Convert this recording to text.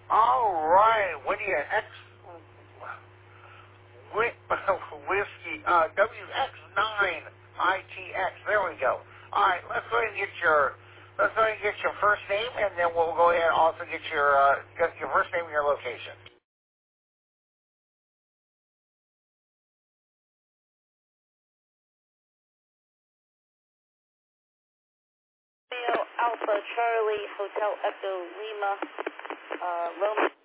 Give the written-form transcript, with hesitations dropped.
All right. What do you whiskey WX9 ITX. There we go. All right. Let's go ahead and get your first name, and then we'll go ahead and also get your first name and your location. Alpha Charlie Hotel Echo Lima Roma.